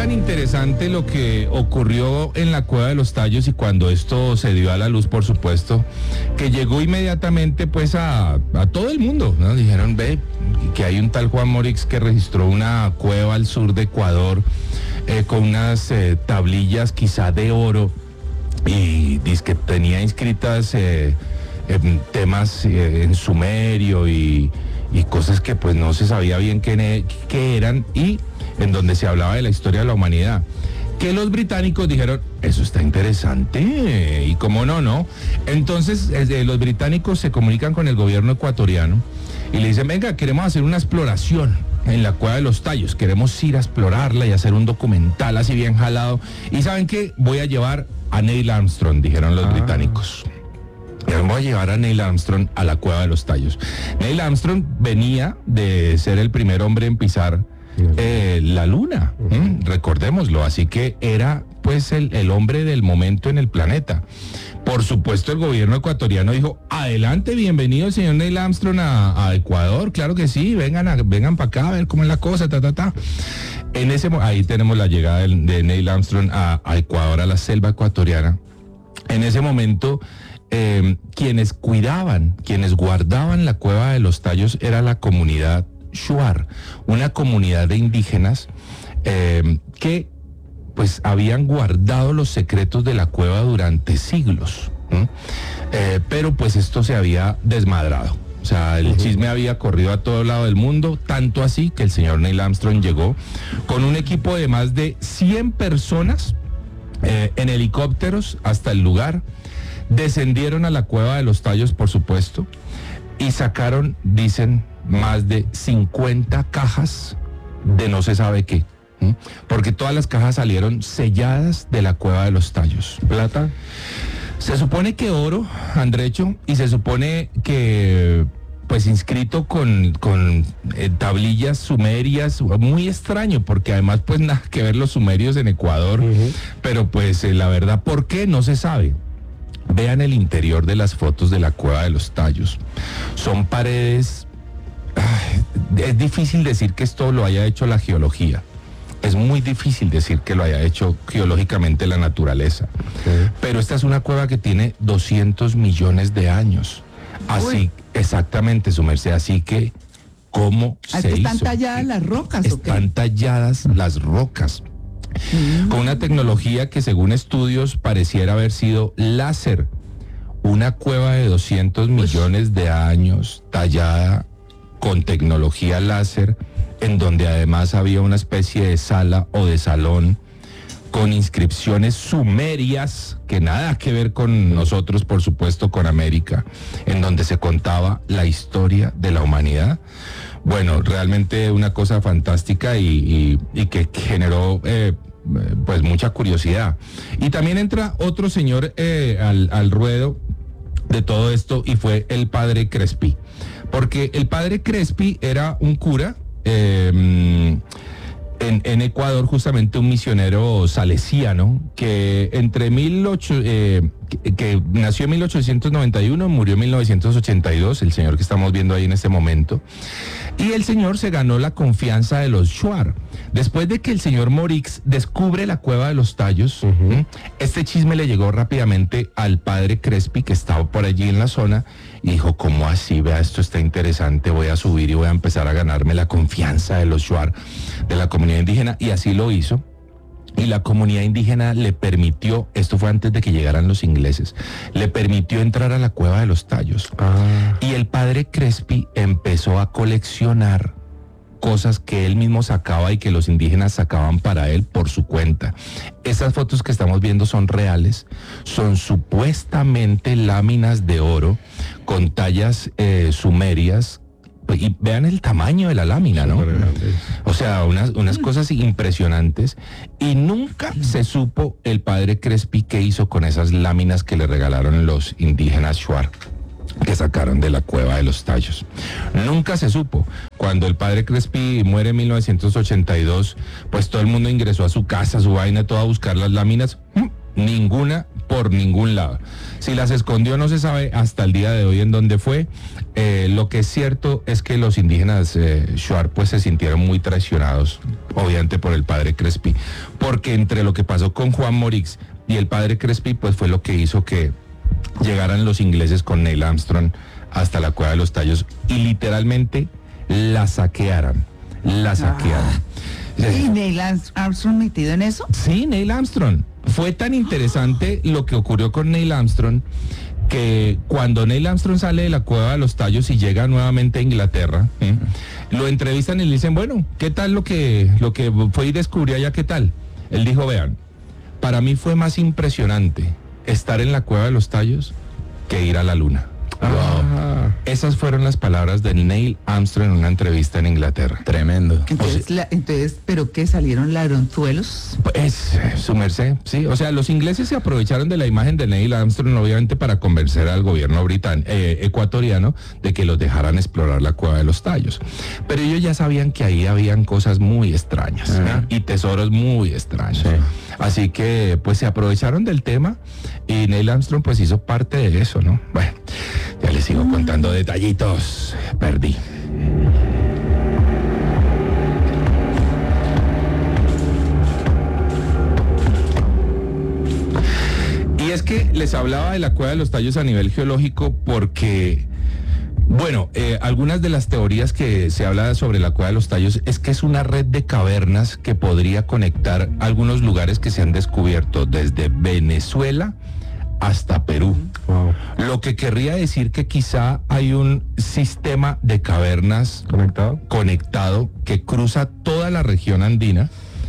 tan interesante lo que ocurrió en la Cueva de los Tallos y cuando esto se dio a la luz, por supuesto, que llegó inmediatamente pues a todo el mundo, ¿no? Dijeron, ve, que hay un tal Juan Morix que registró una cueva al sur de Ecuador con unas tablillas quizá de oro y dice que tenía inscritas temas en sumerio y cosas que pues no se sabía bien qué eran y en donde se hablaba de la historia de la humanidad. Que los británicos dijeron, eso está interesante, y cómo no. Entonces los británicos se comunican con el gobierno ecuatoriano y le dicen, venga, queremos hacer una exploración en la Cueva de los Tallos, queremos ir a explorarla y hacer un documental así bien jalado. Y ¿saben qué? Voy a llevar a Neil Armstrong, dijeron los británicos. Voy a llevar a Neil Armstrong a la Cueva de los Tallos. Neil Armstrong venía de ser el primer hombre en pisar la luna, recordémoslo, así que era pues el hombre del momento en el planeta. Por supuesto el gobierno ecuatoriano dijo, adelante, bienvenido señor Neil Armstrong a Ecuador, claro que sí, vengan para acá a ver cómo es la cosa, ahí tenemos la llegada de Neil Armstrong a Ecuador, a la selva ecuatoriana. En ese momento quienes guardaban la Cueva de los Tallos era la comunidad Shuar, una comunidad de indígenas que pues habían guardado los secretos de la cueva durante siglos, pero pues esto se había desmadrado. O sea, el chisme había corrido a todo lado del mundo, tanto así que el señor Neil Armstrong llegó con un equipo de más de 100 personas en helicópteros hasta el lugar. Descendieron a la Cueva de los Tallos, por supuesto, y sacaron, dicen, más de 50 cajas de no se sabe qué, porque todas las cajas salieron selladas de la Cueva de los Tallos. ¿Plata? Se supone que oro, Andrecho, y se supone que pues inscrito con tablillas sumerias, muy extraño, porque además pues nada que ver los sumerios en Ecuador, pero pues la verdad, ¿por qué? No se sabe. Vean el interior de las fotos de la Cueva de los Tallos. Son paredes. Es difícil decir que esto lo haya hecho la geología. Es muy difícil decir que lo haya hecho geológicamente la naturaleza. Pero esta es una cueva que tiene 200 millones de años. Así, exactamente, su merced. Así que, ¿cómo se hizo? ¿Están talladas las rocas? Están talladas las rocas. Con una tecnología que según estudios pareciera haber sido láser. Una cueva de 200 millones de años tallada con tecnología láser, en donde además había una especie de sala o de salón con inscripciones sumerias que nada que ver con nosotros, por supuesto, con América, en donde se contaba la historia de la humanidad. Bueno, realmente una cosa fantástica y que generó pues mucha curiosidad. Y también entra otro señor al ruedo de todo esto y fue el padre Crespi, porque el padre Crespi era un cura en Ecuador, justamente un misionero salesiano que que nació en 1891, murió en 1982, el señor que estamos viendo ahí en este momento, y el señor se ganó la confianza de los Shuar. Después de que el señor Morix descubre la Cueva de los Tallos, este chisme le llegó rápidamente al padre Crespi, que estaba por allí en la zona, y dijo, ¿cómo así? Vea, esto está interesante, voy a subir y voy a empezar a ganarme la confianza de los Shuar, de la comunidad indígena, y así lo hizo. Y la comunidad indígena le permitió, esto fue antes de que llegaran los ingleses, le permitió entrar a la Cueva de los Tallos. Y el padre Crespi empezó a coleccionar cosas que él mismo sacaba y que los indígenas sacaban para él por su cuenta. Estas fotos que estamos viendo son reales, son supuestamente láminas de oro con tallas sumerias. Y vean el tamaño de la lámina, ¿no? O sea, unas cosas impresionantes. Y nunca se supo el padre Crespi qué hizo con esas láminas que le regalaron los indígenas Shuar, que sacaron de la Cueva de los Tallos. Nunca se supo. Cuando el padre Crespi muere en 1982, pues todo el mundo ingresó a su casa, a su vaina, todo a buscar las láminas. ninguna por ningún lado. Si las escondió no se sabe hasta el día de hoy en dónde fue. Lo que es cierto es que los indígenas Shuar pues se sintieron muy traicionados, obviamente por el padre Crespi, porque entre lo que pasó con Juan Morix y el padre Crespi pues fue lo que hizo que llegaran los ingleses con Neil Armstrong hasta la Cueva de los Tallos y literalmente la saquearan. ¿Y Neil Armstrong metido en eso? Sí, Neil Armstrong. Fue tan interesante lo que ocurrió con Neil Armstrong que cuando Neil Armstrong sale de la Cueva de los Tallos y llega nuevamente a Inglaterra, lo entrevistan y le dicen, bueno, ¿qué tal lo que fue y descubrió allá? ¿Qué tal? Él dijo, vean, para mí fue más impresionante estar en la Cueva de los Tallos que ir a la Luna. Wow. Esas fueron las palabras de Neil Armstrong en una entrevista en Inglaterra. Tremendo. Entonces, ¿pero qué? ¿Salieron ladronzuelos? Pues, su merced, sí. O sea, los ingleses se aprovecharon de la imagen de Neil Armstrong, obviamente, para convencer al gobierno ecuatoriano de que los dejaran explorar la Cueva de los Tallos. Pero ellos ya sabían que ahí habían cosas muy extrañas, y tesoros muy extraños. Sí. Así que, pues, se aprovecharon del tema y Neil Armstrong, pues, hizo parte de eso, ¿no? Bueno, ya les sigo contando detallitos. Perdí. Y es que les hablaba de la Cueva de los Tallos a nivel geológico porque, bueno, algunas de las teorías que se habla sobre la Cueva de los Tallos es que es una red de cavernas que podría conectar algunos lugares que se han descubierto desde Venezuela hasta Perú. Wow. Lo que querría decir que quizá hay un sistema de cavernas conectado que cruza toda la región andina.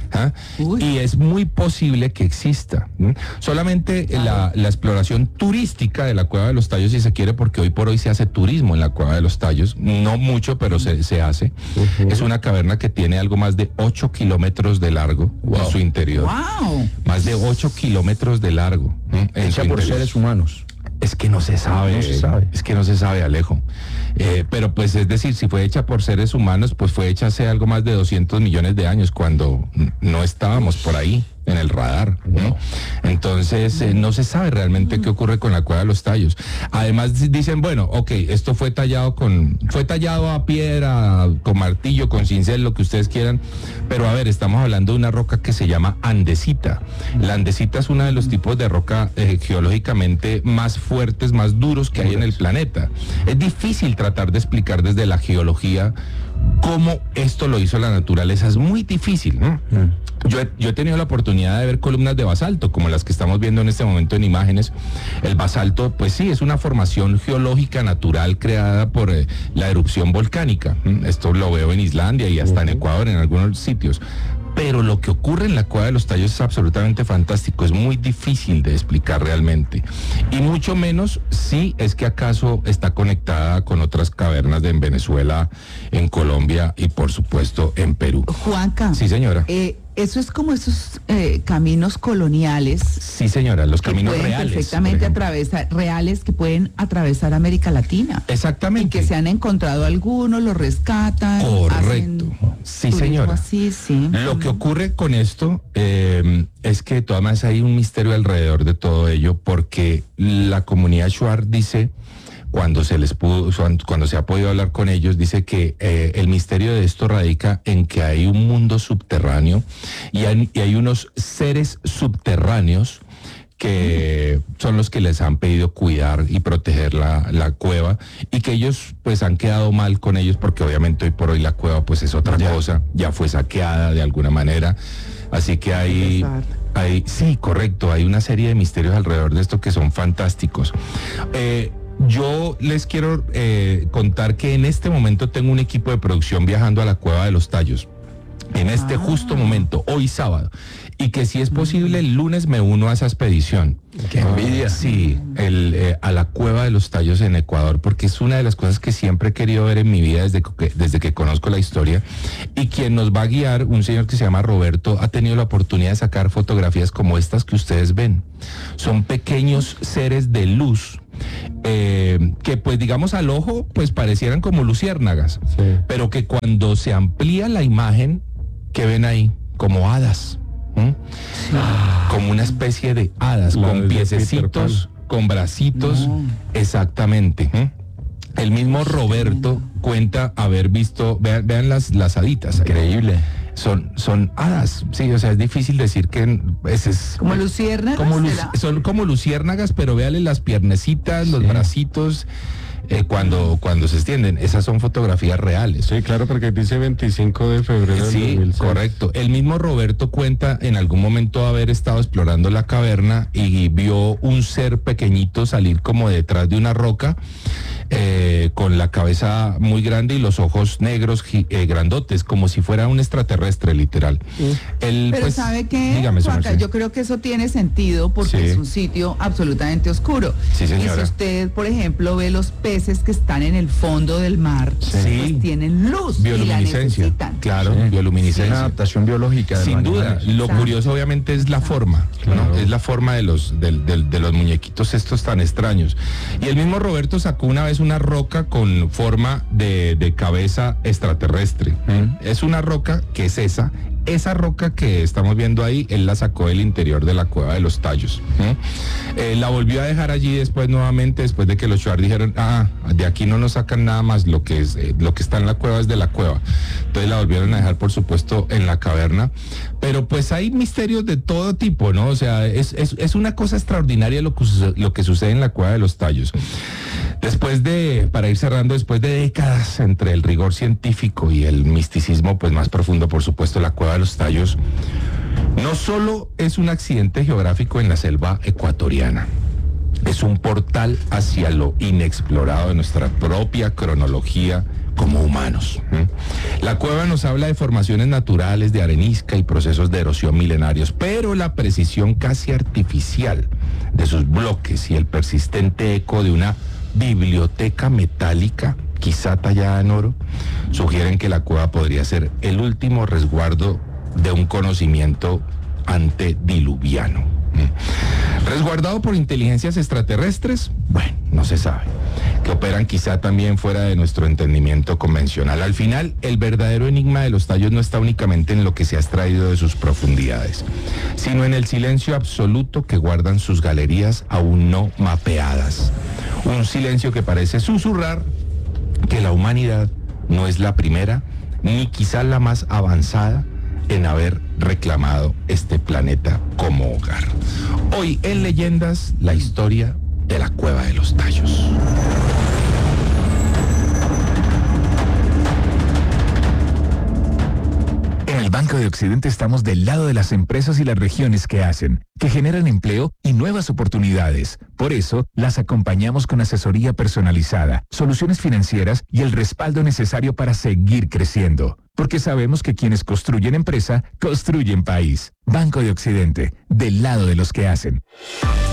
Y es muy posible que exista. Solamente la exploración turística de la Cueva de los Tallos, si se quiere, porque hoy por hoy se hace turismo en la Cueva de los Tallos, no mucho, pero se hace. Es una caverna que tiene algo más de 8 kilómetros de largo en su interior. Más de 8 kilómetros de largo. Hecha por seres humanos. Es que no se sabe. Es que no se sabe, Alejo. Pero pues es decir, si fue hecha por seres humanos, pues fue hecha hace algo más de 200 millones de años, cuando no estábamos por ahí en el radar, ¿no? Entonces no se sabe realmente qué ocurre con la Cueva de los Tallos. Además dicen, bueno, ok, esto fue tallado a piedra, con martillo, con cincel, lo que ustedes quieran, pero a ver, estamos hablando de una roca que se llama andesita. La andesita es uno de los tipos de roca geológicamente más fuertes, más duros que hay en el planeta. Es difícil tratar de explicar desde la geología cómo esto lo hizo la naturaleza, es muy difícil, ¿no? Yo he tenido la oportunidad de ver columnas de basalto, como las que estamos viendo en este momento en imágenes. El basalto, pues sí, es una formación geológica natural creada por la erupción volcánica. Esto lo veo en Islandia y hasta en Ecuador, en algunos sitios. Pero lo que ocurre en la Cueva de los Tallos es absolutamente fantástico, es muy difícil de explicar realmente. Y mucho menos si es que acaso está conectada con otras cavernas en Venezuela, en Colombia y por supuesto en Perú. Juanca. Sí, señora. Eso es como esos caminos coloniales. Sí, señora, los caminos reales. Perfectamente reales que pueden atravesar América Latina. Exactamente. Y que se han encontrado algunos, los rescatan. Correcto. Sí, señora. Así, sí. Lo que ocurre con esto es que de todas maneras hay un misterio alrededor de todo ello, porque la comunidad Shuar dice, cuando se ha podido hablar con ellos, dice que el misterio de esto radica en que hay un mundo subterráneo y hay unos seres subterráneos que son los que les han pedido cuidar y proteger la cueva, y que ellos pues han quedado mal con ellos porque obviamente hoy por hoy la cueva pues es otra cosa, ya fue saqueada de alguna manera, así que sí, correcto, hay una serie de misterios alrededor de esto que son fantásticos. Yo les quiero contar que en este momento tengo un equipo de producción viajando a la Cueva de los Tallos, en este justo momento, hoy sábado, y que si es posible el lunes me uno a esa expedición. ¡Qué envidia! Sí, a la Cueva de los Tallos en Ecuador, porque es una de las cosas que siempre he querido ver en mi vida desde que conozco la historia, y quien nos va a guiar, un señor que se llama Roberto, ha tenido la oportunidad de sacar fotografías como estas que ustedes ven. Son pequeños seres de luz, que pues digamos al ojo pues parecieran como luciérnagas, pero que cuando se amplía la imagen, que ven ahí como hadas, Como una especie de hadas, La con de piececitos, con bracitos, exactamente. El mismo Roberto cuenta haber visto, vean las haditas. Increíble. Son hadas, sí, o sea, es difícil decir que ese es... Como luciérnagas. Son como luciérnagas, pero véale las piernecitas, los bracitos, cuando se extienden. Esas son fotografías reales. Sí, claro, porque dice 25 de febrero del Sí, 2006. correcto. El mismo Roberto cuenta en algún momento haber estado explorando la caverna y vio un ser pequeñito salir como detrás de una roca, con la cabeza muy grande y los ojos negros grandotes, como si fuera un extraterrestre, literal. Pero ¿sabe qué, dígame, su Juanca? merced. Yo creo que eso tiene sentido porque Sí. es un sitio absolutamente oscuro. Sí, señora. Y si usted, por ejemplo, ve los peces que están en el fondo del mar, Sí. pues tienen luz y la Bioluminiscencia, necesitan. claro, Sí. bioluminiscencia. Una adaptación biológica. de Sin los duda, animales. lo Exacto. curioso obviamente es la forma, Claro. ¿no? Es la forma de los muñequitos estos tan extraños. Y el mismo Roberto sacó una vez una roca con forma de cabeza extraterrestre. Es una roca que es esa roca que estamos viendo ahí, él la sacó del interior de la cueva de los Tallos. La volvió a dejar allí después nuevamente, después de que los Shuar dijeron, de aquí no nos sacan nada más, lo que está en la cueva es de la cueva. Entonces la volvieron a dejar, por supuesto, en la caverna. Pero pues hay misterios de todo tipo, ¿no? O sea, es una cosa extraordinaria lo que sucede en la cueva de los Tallos. Para ir cerrando, después de décadas entre el rigor científico y el misticismo pues más profundo, por supuesto, la cueva de los Tallos no solo es un accidente geográfico en la selva ecuatoriana, es un portal hacia lo inexplorado de nuestra propia cronología como humanos. La cueva nos habla de formaciones naturales, de arenisca y procesos de erosión milenarios, pero la precisión casi artificial de sus bloques y el persistente eco de una biblioteca metálica, quizá tallada en oro, sugieren que la cueva podría ser el último resguardo de un conocimiento antediluviano. ¿Resguardado por inteligencias extraterrestres? Bueno, no se sabe. Que operan quizá también fuera de nuestro entendimiento convencional. Al final, el verdadero enigma de los Tallos no está únicamente en lo que se ha extraído de sus profundidades, sino en el silencio absoluto que guardan sus galerías aún no mapeadas. Un silencio que parece susurrar que la humanidad no es la primera, ni quizá la más avanzada en haber reclamado este planeta como hogar. Hoy en Leyendas, la historia de la Cueva de los Tallos. En el Banco de Occidente estamos del lado de las empresas y las regiones que generan empleo y nuevas oportunidades. Por eso, las acompañamos con asesoría personalizada, soluciones financieras y el respaldo necesario para seguir creciendo. Porque sabemos que quienes construyen empresa, construyen país. Banco de Occidente, del lado de los que hacen.